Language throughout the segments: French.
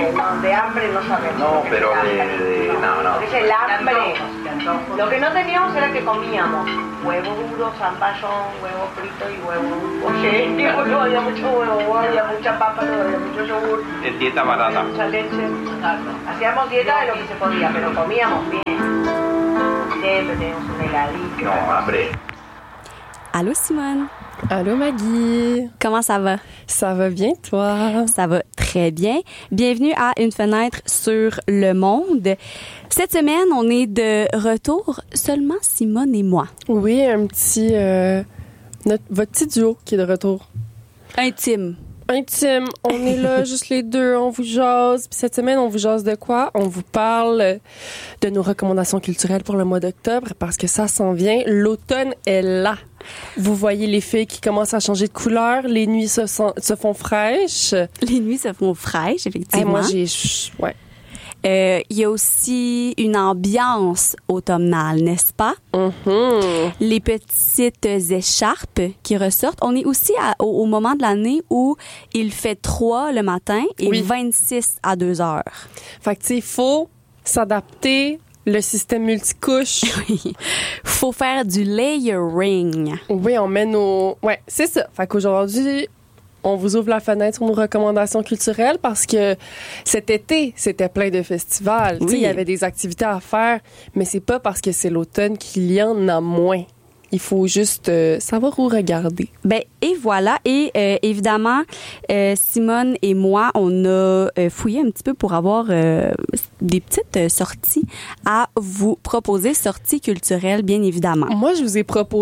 que no, de hambre no sabemos. No, pero no. Porque es el hambre. Lo que no teníamos era que comíamos huevo duro, zamballón, huevo frito y huevo poché. No había mucho huevo, no había mucha papa, no había mucho yogur. Es dieta barata. Mucha leche. Hacíamos dieta de lo que se podía, pero comíamos bien. Siempre teníamos un heladito. No, hambre. Allô, Simone. Allô, Maggie. Comment ça va? Ça va bien, toi? Ça va très bien. Bienvenue à Une fenêtre sur le monde. Cette semaine, on est de retour, seulement Simone et moi. Oui, un petit... votre petit duo qui est de retour. Intime. Intime. On est là, juste les deux, on vous jase. Puis cette semaine, on vous jase de quoi? On vous parle de nos recommandations culturelles pour le mois d'octobre parce que ça s'en vient. L'automne est là. Vous voyez les filles qui commencent à changer de couleur. Les nuits se font fraîches. Les nuits se font fraîches, effectivement. Moi, ouais. Il y a aussi une ambiance automnale, n'est-ce pas? Mm-hmm. Les petites écharpes qui ressortent. On est aussi au moment de l'année où il fait 3 le matin et 26 à 2 heures. Fait que, tu sais, il faut s'adapter. Le système multicouche. Oui. Faut faire du layering. Oui, on met nos... Ouais, c'est ça. Fait qu'aujourd'hui, on vous ouvre la fenêtre sur nos recommandations culturelles parce que cet été, c'était plein de festivals. Oui. Tu sais, il y avait des activités à faire, mais c'est pas parce que c'est l'automne qu'il y en a moins. Il faut juste savoir où regarder. Ben et voilà. Et évidemment, Simone et moi, on a fouillé un petit peu pour avoir des petites sorties à vous proposer, sorties culturelles, bien évidemment. Moi, je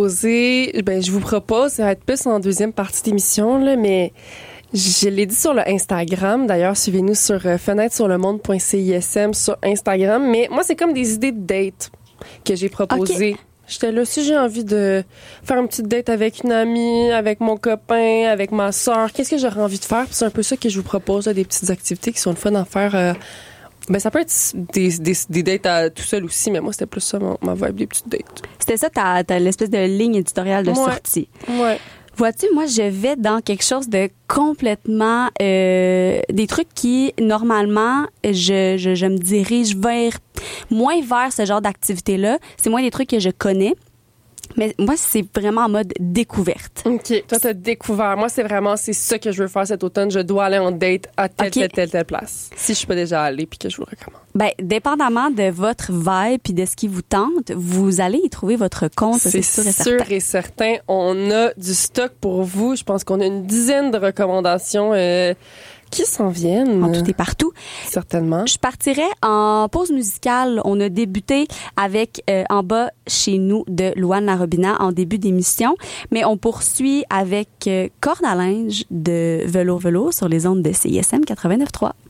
vous propose, ça va être plus en deuxième partie d'émission, là, mais je l'ai dit sur le Instagram. D'ailleurs, suivez-nous sur fenêtre-sur-le-monde.cism sur Instagram. Mais moi, c'est comme des idées de date que j'ai proposées. Okay. J'étais là, si j'ai envie de faire une petite date avec une amie, avec mon copain, avec ma sœur, qu'est-ce que j'aurais envie de faire? Puis c'est un peu ça que je vous propose, là, des petites activités qui sont le fun à faire. Ça peut être des dates tout seul aussi, mais moi, c'était plus ça, ma vibe, des petites dates. C'était ça, t'as l'espèce de ligne éditoriale de sortie. Ouais. Vois-tu, moi, je vais dans quelque chose de complètement... des trucs qui, normalement, je me dirige moins vers ce genre d'activité-là. C'est moins des trucs que je connais. Mais moi, c'est vraiment en mode découverte. OK. Toi, t'as découvert. Moi, c'est ça que je veux faire cet automne. Je dois aller en date à telle place. Si je suis pas déjà allée puis que je vous le recommande. Ben, dépendamment de votre vibe puis de ce qui vous tente, vous allez y trouver votre compte. C'est sûr et certain. On a du stock pour vous. Je pense qu'on a une dizaine de recommandations qui s'en viennent. En tout et partout. Certainement. Je partirais en pause musicale. On a débuté avec En bas chez nous de Louane Larobina en début d'émission, mais on poursuit avec Corde à linge de Velours sur les ondes de CISM 89.3.